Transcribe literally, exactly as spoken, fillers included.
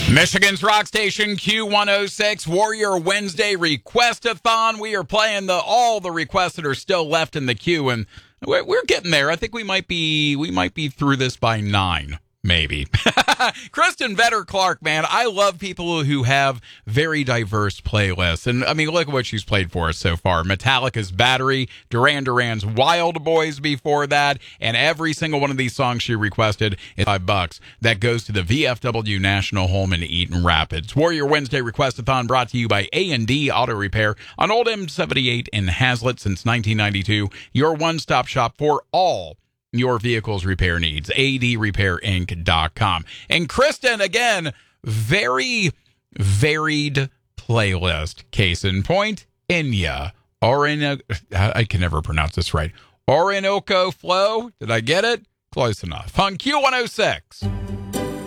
Michigan's rock station Q one oh six Warrior Wednesday Request-a-thon. We are playing the all the requests that are still left in the queue, and we're, we're getting there. I think we might be we might be through this by nine. Maybe. Kristen Vetter Clark, man, I love people who have very diverse playlists. And, I mean, look at what she's played for us so far. Metallica's Battery, Duran Duran's Wild Boys before that, and every single one of these songs she requested is five bucks. That goes to the V F W National Home in Eaton Rapids. Warrior Wednesday Request-a-thon brought to you by A and D Auto Repair on Old M seventy-eight in Hazlitt since nineteen ninety-two. Your one-stop shop for all your vehicle's repair needs. A D repair inc dot com. And Kristen, again, very varied playlist. Case in point, Enya. Orinoco, I can never pronounce this right. Orinoco Flow. Did I get it? Close enough. On Q one oh six.